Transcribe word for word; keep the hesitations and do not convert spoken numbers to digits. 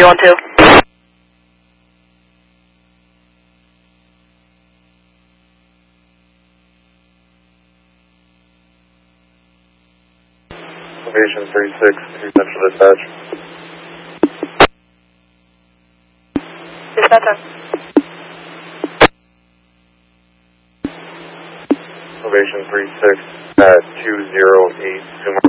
one two. Elevation three six to Central Dispatch. Dispatch. Elevation three six at two zero eight Sumer.